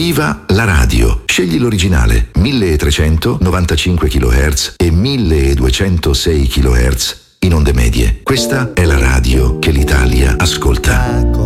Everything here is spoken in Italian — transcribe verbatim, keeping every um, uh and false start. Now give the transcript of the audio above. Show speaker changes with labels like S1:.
S1: Viva la radio! Scegli l'originale milletrecentonovantacinque chilohertz e milleduecentosei chilohertz in onde medie. Questa è la radio che l'Italia ascolta.